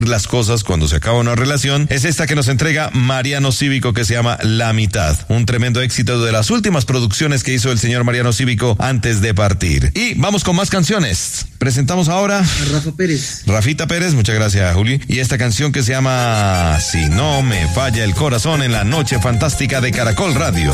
las cosas cuando se acaba una relación es esta que nos entrega Mariano Cívico, que se llama La Mitad, un tremendo éxito de las últimas producciones que hizo el señor Mariano Cívico antes de partir. Y vamos con más canciones. Presentamos ahora a Rafa Pérez. Rafita Pérez, muchas gracias, Juli. Y esta canción que se llama Si no me falla el corazón, en la noche fantástica de Caracol Radio.